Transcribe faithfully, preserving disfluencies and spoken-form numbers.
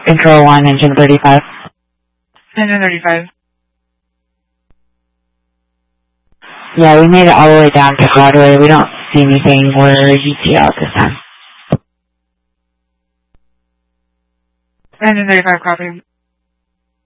Control one, engine thirty-five. Engine thirty-five. Yeah, we made it all the way down to Broadway. We don't see anything. We're U T L this time. Engine thirty-five, copy.